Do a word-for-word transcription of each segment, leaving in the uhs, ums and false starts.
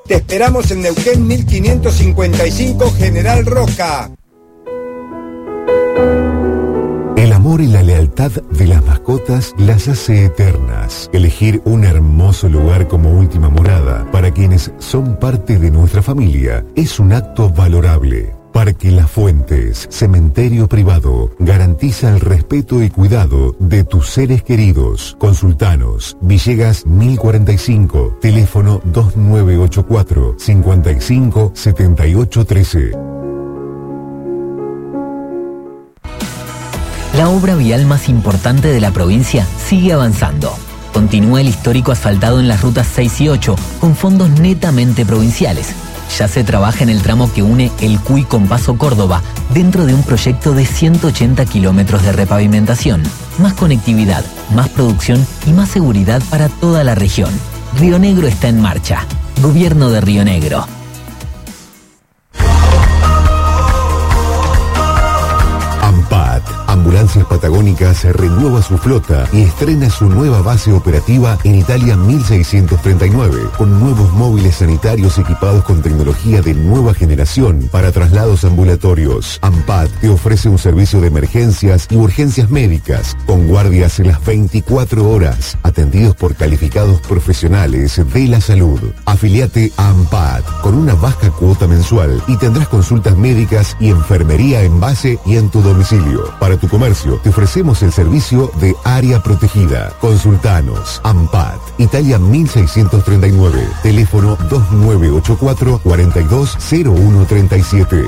Te esperamos en Neuquén mil quinientos cincuenta y cinco, General Roca. El amor y la lealtad de las mascotas las hace eternas. Elegir un hermoso lugar como última morada para quienes son parte de nuestra familia es un acto valorable. Parque Las Fuentes, cementerio privado, garantiza el respeto y cuidado de tus seres queridos. Consultanos, Villegas mil cuarenta y cinco, teléfono dos nueve ocho cuatro, cinco cinco, siete ocho uno tres. La obra vial más importante de la provincia sigue avanzando. Continúa el histórico asfaltado en las rutas seis y ocho, con fondos netamente provinciales. Ya se trabaja en el tramo que une El Cuy con Paso Córdoba, dentro de un proyecto de ciento ochenta kilómetros de repavimentación. Más conectividad, más producción y más seguridad para toda la región. Río Negro está en marcha. Gobierno de Río Negro. AMPAT, Ambulancias Patagónicas, renueva su flota y estrena su nueva base operativa en Italia mil seiscientos treinta y nueve, con nuevos móviles sanitarios equipados con tecnología de nueva generación para traslados ambulatorios. AMPAT te ofrece un servicio de emergencias y urgencias médicas, con guardias en las veinticuatro horas, atendidos por calificados profesionales de la salud. Afiliate a AMPAT con una baja cuota mensual y tendrás consultas médicas y enfermería en base y en tu domicilio. Para tu comercio, te ofrecemos el servicio de área protegida. Consultanos. AMPAT, Italia mil seiscientos treinta y nueve, teléfono dos nueve ocho cuatro, cuarenta y dos cero uno treinta y siete.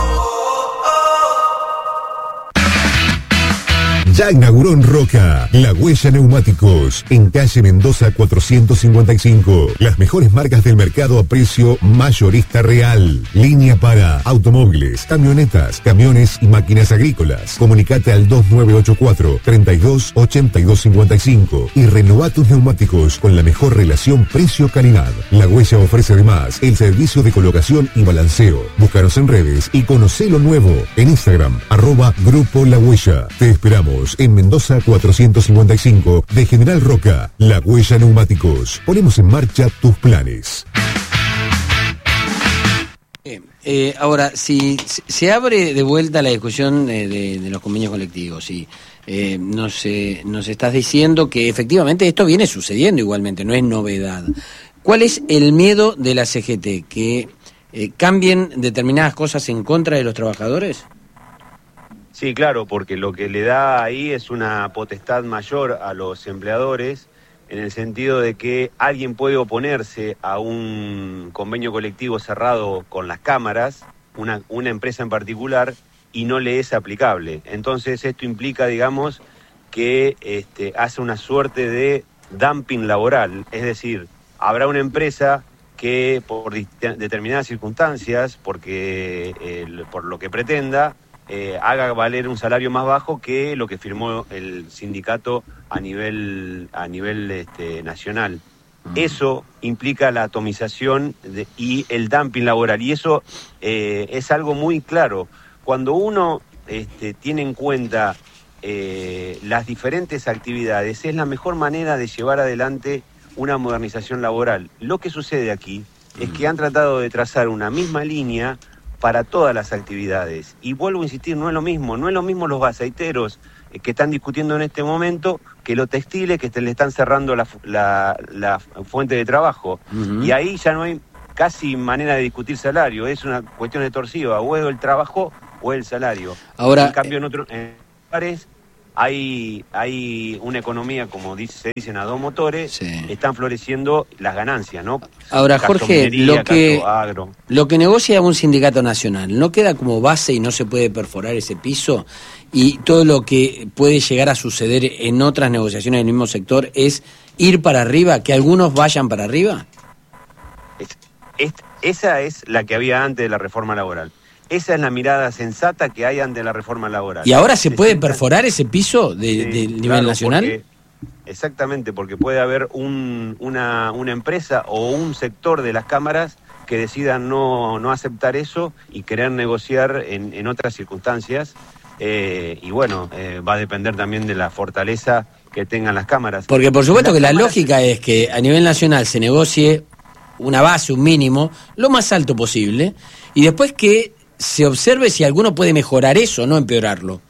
Ya inauguró en Roca La Huella Neumáticos, en calle Mendoza cuatrocientos cincuenta y cinco. Las mejores marcas del mercado a precio mayorista real. Línea para automóviles, camionetas, camiones y máquinas agrícolas. Comunicate al dos nueve ocho cuatro, treinta y dos, ochenta y dos cincuenta y cinco y renová tus neumáticos con la mejor relación precio-calidad. La Huella ofrece además el servicio de colocación y balanceo. Búscanos en redes y conocé lo nuevo. En Instagram, arroba Grupo La Huella. Te esperamos en Mendoza cuatrocientos cincuenta y cinco de General Roca. La Huella Neumáticos. Ponemos en marcha tus planes. Eh, eh, ahora, si se abre de vuelta la discusión eh, de, de los convenios colectivos y eh, nos, eh, nos estás diciendo que efectivamente esto viene sucediendo igualmente, no es novedad. ¿Cuál es el miedo de la C G T? ¿Que eh, cambien determinadas cosas en contra de los trabajadores? Sí, claro, porque lo que le da ahí es una potestad mayor a los empleadores en el sentido de que alguien puede oponerse a un convenio colectivo cerrado con las cámaras, una, una empresa en particular, y no le es aplicable. Entonces esto implica, digamos, que este, hace una suerte de dumping laboral, es decir, habrá una empresa que por determinadas circunstancias, porque eh, por lo que pretenda, Eh, haga valer un salario más bajo que lo que firmó el sindicato a nivel a nivel este, nacional. Eso implica la atomización de, y el dumping laboral, y eso eh, es algo muy claro. Cuando uno este, tiene en cuenta eh, las diferentes actividades, es la mejor manera de llevar adelante una modernización laboral. Lo que sucede aquí es que han tratado de trazar una misma línea para todas las actividades. Y vuelvo a insistir, no es lo mismo, no es lo mismo los aceiteros eh, que están discutiendo en este momento que los textiles que te le están cerrando la, la, la fuente de trabajo. Uh-huh. Y ahí ya no hay casi manera de discutir salario, es una cuestión extorsiva, o es el trabajo o el salario. Ahora, en cambio en otros lugares hay, hay una economía, como dice, se dicen a dos motores, sí. Están floreciendo las ganancias, ¿no? Ahora, Jorge, lo que, lo que negocia un sindicato nacional, ¿no queda como base y no se puede perforar ese piso? Y todo lo que puede llegar a suceder en otras negociaciones del mismo sector es ir para arriba, que algunos vayan para arriba. Es, es, esa es la que había antes de la reforma laboral. Esa es la mirada sensata que hay ante la reforma laboral. ¿Y ahora se puede perforar ese piso de, sí, del nivel claro, nacional? Porque, exactamente, porque puede haber un, una, una empresa o un sector de las cámaras que decidan no, no aceptar eso y querer negociar en, en otras circunstancias. Eh, y bueno, eh, va a depender también de la fortaleza que tengan las cámaras. Porque por supuesto las que cámaras... la lógica es que a nivel nacional se negocie una base, un mínimo, lo más alto posible, y después que se observe si alguno puede mejorar eso, no empeorarlo.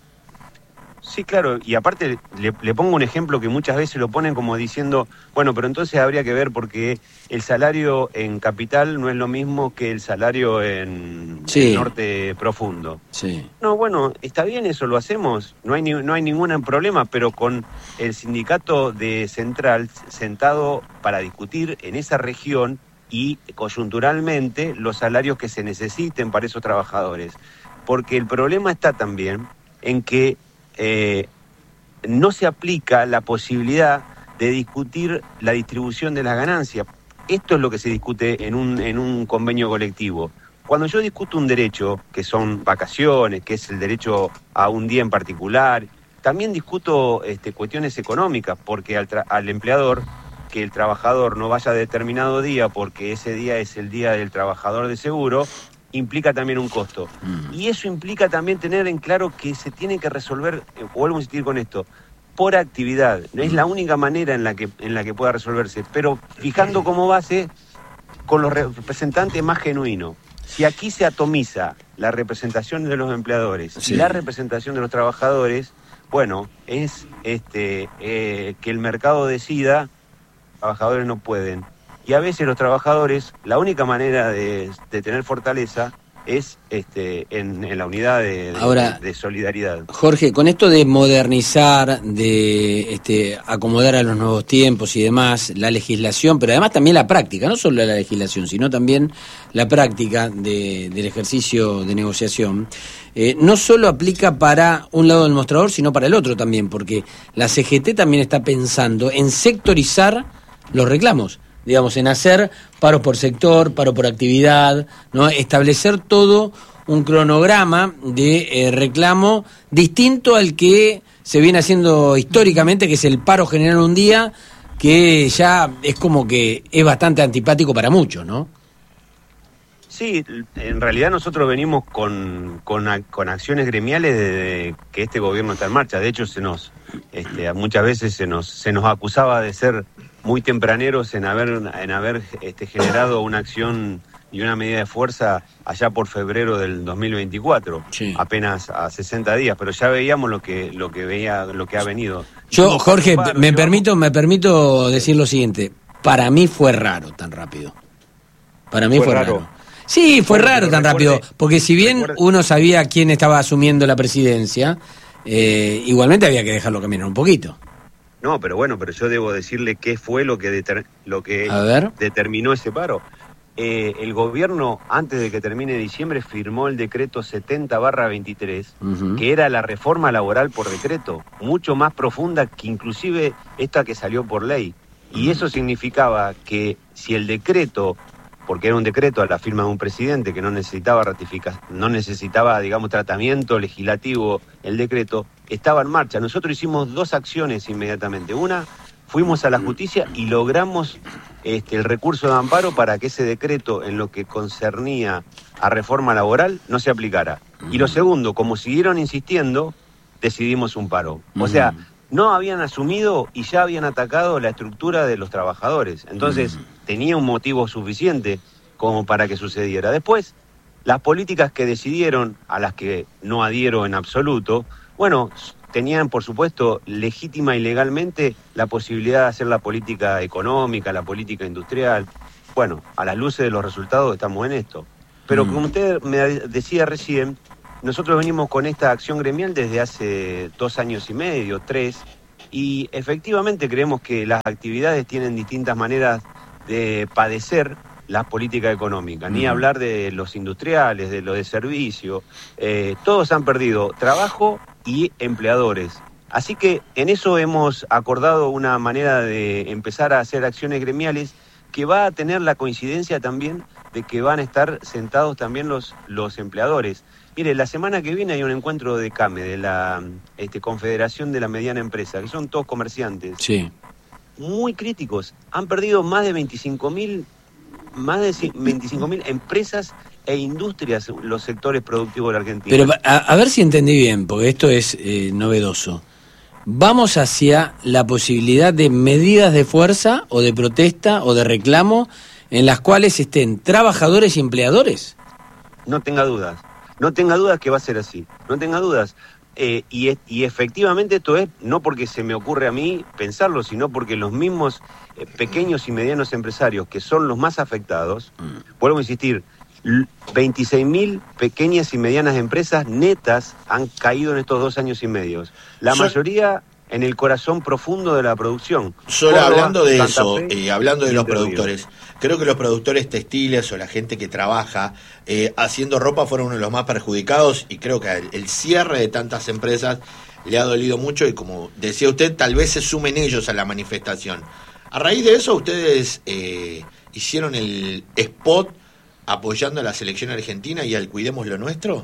Sí, claro, y aparte le, le pongo un ejemplo que muchas veces lo ponen como diciendo, bueno, pero entonces habría que ver porque el salario en capital no es lo mismo que el salario en sí. el norte profundo. Sí. No, bueno, está bien, eso lo hacemos, no hay, ni, no hay ningún problema, pero con el sindicato de Central sentado para discutir en esa región y coyunturalmente los salarios que se necesiten para esos trabajadores. Porque el problema está también en que Eh, no se aplica la posibilidad de discutir la distribución de las ganancias. Esto es lo que se discute en un, en un convenio colectivo. Cuando yo discuto un derecho, que son vacaciones, que es el derecho a un día en particular, también discuto este, cuestiones económicas, porque al, tra- al empleador, que el trabajador no vaya a determinado día, porque ese día es el día del trabajador de seguro, implica también un costo. Mm. Y eso implica también tener en claro que se tiene que resolver, eh, vuelvo a insistir con esto, por actividad. No es la única manera en la que en la que pueda resolverse, pero fijando como base con los representantes más genuinos. Si aquí se atomiza la representación de los empleadores sí. y la representación de los trabajadores, bueno, es este eh, que el mercado decida, los trabajadores no pueden. Y a veces los trabajadores, la única manera de, de tener fortaleza es este, en, en la unidad de, de, Ahora, de solidaridad. Jorge, con esto de modernizar, de este, acomodar a los nuevos tiempos y demás, la legislación, pero además también la práctica, no solo la legislación, sino también la práctica de, del ejercicio de negociación, eh, no solo aplica para un lado del mostrador, sino para el otro también, porque la C G T también está pensando en sectorizar los reclamos. Digamos, en hacer paros por sector, paro por actividad, ¿no? Establecer todo un cronograma de eh, reclamo distinto al que se viene haciendo históricamente, que es el paro general un día, que ya es como que es bastante antipático para muchos, ¿no? Sí, en realidad nosotros venimos con, con, con acciones gremiales desde que este gobierno está en marcha. De hecho, se nos este, muchas veces se nos, se nos acusaba de ser muy tempraneros en haber, en haber este, generado una acción y una medida de fuerza allá por febrero del dos mil veinticuatro, sí. apenas a sesenta días, pero ya veíamos lo que lo que veía lo que ha venido. Yo, Jorge, me permito me permito decir lo siguiente, para mí fue raro tan rápido. Para mí fue, fue raro. raro. Sí, fue bueno, raro tan recuerde, rápido, porque si bien recuerde. uno sabía quién estaba asumiendo la presidencia, eh, igualmente había que dejarlo caminar un poquito. No, pero bueno, pero yo debo decirle qué fue lo que, deter, lo que determinó ese paro. Eh, el gobierno, antes de que termine diciembre, firmó el decreto setenta barra veintitrés, uh-huh. que era la reforma laboral por decreto, mucho más profunda que inclusive esta que salió por ley. Y uh-huh. eso significaba que si el decreto, porque era un decreto a la firma de un presidente que no necesitaba ratificación, no necesitaba, digamos, tratamiento legislativo, el decreto estaba en marcha. Nosotros hicimos dos acciones inmediatamente. Una, fuimos a la justicia y logramos este, el recurso de amparo para que ese decreto, en lo que concernía a reforma laboral, no se aplicara. Y lo segundo, como siguieron insistiendo, decidimos un paro. O sea, no habían asumido y ya habían atacado la estructura de los trabajadores. Entonces, tenía un motivo suficiente como para que sucediera. Después, las políticas que decidieron, a las que no adhiero en absoluto, bueno, tenían, por supuesto, legítima y legalmente la posibilidad de hacer la política económica, la política industrial. Bueno, a las luces de los resultados estamos en esto. Pero mm. como usted me decía recién, nosotros venimos con esta acción gremial desde hace dos años y medio, tres, y efectivamente creemos que las actividades tienen distintas maneras de padecer la política económica, ni hablar de los industriales, de los de servicio, eh, todos han perdido trabajo y empleadores. Así que en eso hemos acordado una manera de empezar a hacer acciones gremiales que va a tener la coincidencia también de que van a estar sentados también los, los empleadores. Mire, la semana que viene hay un encuentro de CAME, de la este, Confederación de la Mediana Empresa, que son todos comerciantes. Sí. Muy críticos. Han perdido más de veinticinco mil más de veinticinco mil empresas e industrias los sectores productivos de la Argentina. Pero a, a ver si entendí bien, porque esto es eh, novedoso. ¿Vamos hacia la posibilidad de medidas de fuerza o de protesta o de reclamo en las cuales estén trabajadores y empleadores? No tenga dudas, no tenga dudas que va a ser así, no tenga dudas. Eh, y, y efectivamente esto es, no porque se me ocurre a mí pensarlo, sino porque los mismos eh, pequeños y medianos empresarios, que son los más afectados, mm. vuelvo a insistir, veintiséis mil pequeñas y medianas empresas netas han caído en estos dos años y medio. La so, mayoría en el corazón profundo de la producción. Solo Córdoba, hablando de Santa eso, Fe, eh, hablando de los productores, creo que los productores textiles o la gente que trabaja eh, haciendo ropa fueron uno de los más perjudicados, y creo que el, el cierre de tantas empresas le ha dolido mucho, y como decía usted, tal vez se sumen ellos a la manifestación. A raíz de eso, ustedes eh, hicieron el spot apoyando a la selección argentina y al Cuidemos lo Nuestro.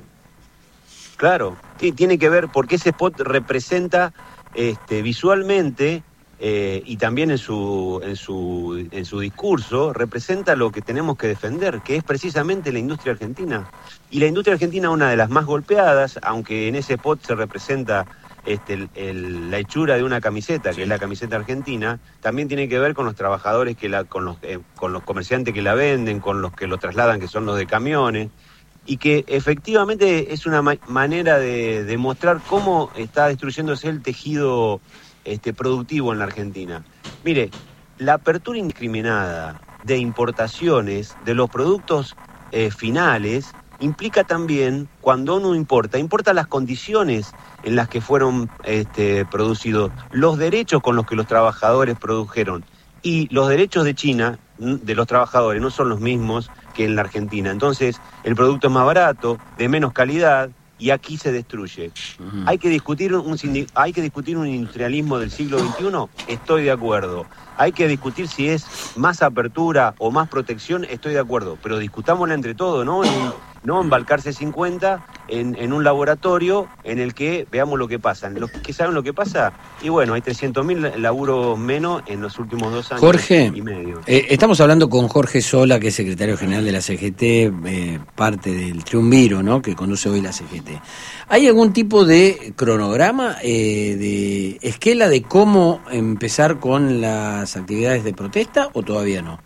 Claro, sí, tiene que ver porque ese spot representa este, visualmente eh, y también en su, en, su, en su discurso, representa lo que tenemos que defender, que es precisamente la industria argentina. Y la industria argentina es una de las más golpeadas, aunque en ese spot se representa este, el, el, la hechura de una camiseta, sí, que es la camiseta argentina, también tiene que ver con los trabajadores, que la, con, los, eh, con los comerciantes que la venden, con los que lo trasladan, que son los de camiones, y que efectivamente es una ma- manera de, de mostrar cómo está destruyéndose el tejido este, productivo en la Argentina. Mire, la apertura indiscriminada de importaciones de los productos eh, finales implica también, cuando uno importa, importa las condiciones en las que fueron este, producidos, los derechos con los que los trabajadores produjeron, y los derechos de China, de los trabajadores, no son los mismos que en la Argentina. Entonces, el producto es más barato, de menos calidad, y aquí se destruye. Uh-huh. Hay que discutir un hay que discutir un industrialismo del siglo veintiuno, estoy de acuerdo. Hay que discutir si es más apertura o más protección, estoy de acuerdo. Pero discutámosla entre todos, ¿no? En, no embalcarse cincuenta en, en un laboratorio en el que veamos lo que pasa. Los que saben lo que pasa, y bueno, hay trescientos mil laburos menos en los últimos dos años Jorge, y medio. Eh, estamos hablando con Jorge Sola, que es secretario general de la C G T, eh, parte del triunviro, ¿no?, que conduce hoy la C G T. ¿Hay algún tipo de cronograma, eh, de esquela de cómo empezar con las actividades de protesta, o todavía no?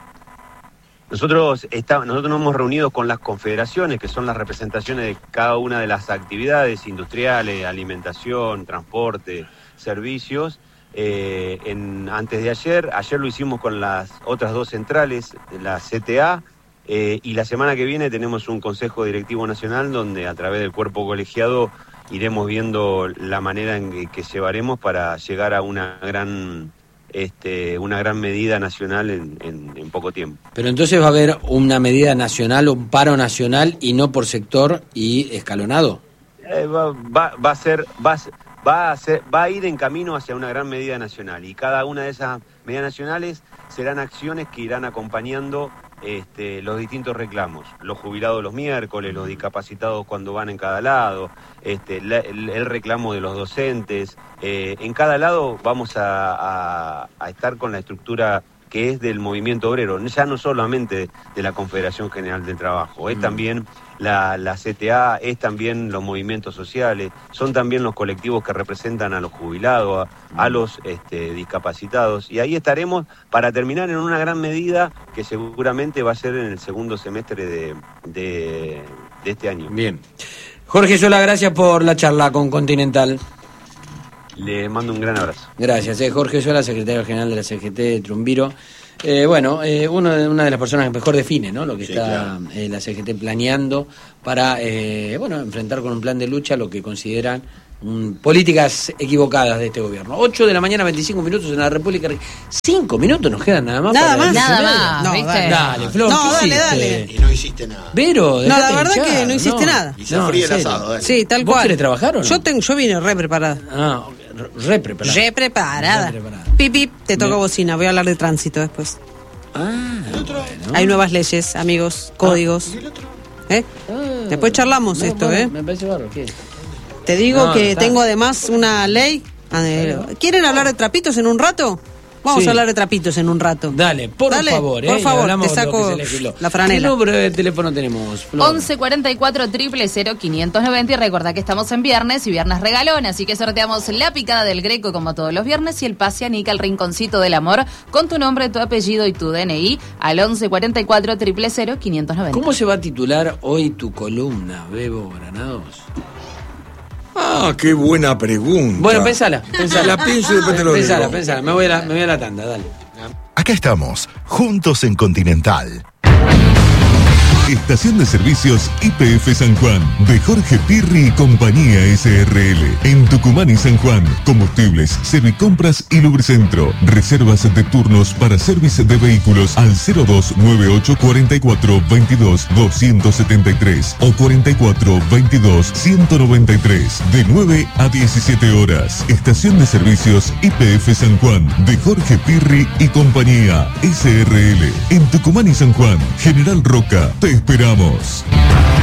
Nosotros, está, nosotros nos hemos reunido con las confederaciones, que son las representaciones de cada una de las actividades industriales, alimentación, transporte, servicios. Eh, en, antes de ayer, ayer lo hicimos con las otras dos centrales, la C T A, eh, y la semana que viene tenemos un Consejo Directivo Nacional donde a través del cuerpo colegiado iremos viendo la manera en que, que llevaremos para llegar a una gran... Este, una gran medida nacional en, en, en poco tiempo. Pero entonces va a haber una medida nacional, un paro nacional, y no por sector y escalonado. Eh, va, va, va a ser, va, va a ser, va a ir en camino hacia una gran medida nacional, y cada una de esas medidas nacionales serán acciones que irán acompañando este, los distintos reclamos. Los jubilados los miércoles, los discapacitados cuando van en cada lado, este, la, el, el reclamo de los docentes. Eh, en cada lado vamos a, a, a estar con la estructura que es del movimiento obrero, ya no solamente de la Confederación General del Trabajo, es mm. también la, la C T A, es también los movimientos sociales, son también los colectivos que representan a los jubilados, a, a los este, discapacitados, y ahí estaremos para terminar en una gran medida que seguramente va a ser en el segundo semestre de, de, de este año. Bien. Jorge Sola, gracias por la charla con Continental. Le mando un gran abrazo. Gracias, eh. Jorge Sola, secretario general de la C G T de Triunviro. Eh, bueno, eh, uno de, una de las personas que mejor define, ¿no?, lo que sí, está claro. eh, la C G T planeando para eh, bueno, enfrentar con un plan de lucha lo que consideran um, políticas equivocadas de este gobierno. ocho de la mañana, veinticinco minutos en la República. cinco minutos nos quedan nada más. Nada más, nada más. No, ¿viste? dale, dale, Flor, no, ¿qué dale, hiciste? dale. Y no hiciste nada. Vero, no, la verdad hinchar, que no hiciste no. nada. Y se No, fríe el en serio. asado, dale. Sí, tal ¿Vos cual. querés trabajar o no? Yo, tengo, yo vine re preparada. Ah, re preparada. Re preparada. Re preparada. Pip, pip, te toca Bien. bocina. Voy a hablar de tránsito después. Ah, bueno. Hay nuevas leyes, amigos, códigos. ¿Y el otro? ¿Eh? Ah, Después charlamos no, esto, bueno, ¿eh? Me parece barro, ¿qué? Te digo No, que está. tengo además una ley. ¿Quieren hablar de trapitos en un rato? Vamos Sí. a hablar de trapitos en un rato. Dale, por Dale, favor, ¿eh? por Y favor, hablamos te de lo saco que se legisló. la franela. ¿Qué número de teléfono tenemos, Flor? once cuarenta y cuatro, cero cero cero, quinientos noventa. Y recordá que estamos en viernes y viernes regalón, así que sorteamos la picada del Greco como todos los viernes y el pase a Nica, el rinconcito del amor, con tu nombre, tu apellido y tu D N I al once cuarenta y cuatro, cero cero cero, quinientos noventa. ¿Cómo se va a titular hoy tu columna, Bebo Granados? Ah, qué buena pregunta. Bueno, pensala, pensala. La pienso y después te lo digo. Pensala, pensala. Me voy a la, me voy a la tanda, dale. Acá estamos, juntos en Continental. Estación de Servicios Y P F San Juan, de Jorge Pirri y Compañía S R L. En Tucumán y San Juan, combustibles, servicompras y lubricentro. Reservas de turnos para servicio de vehículos al cero dos nueve ocho cuatro cuatro veintidós doscientos setenta y tres o cuarenta y cuatro veintidós ciento noventa y tres, de nueve a diecisiete horas. Estación de Servicios Y P F San Juan, de Jorge Pirri y Compañía S R L. En Tucumán y San Juan, General Roca, te esperamos.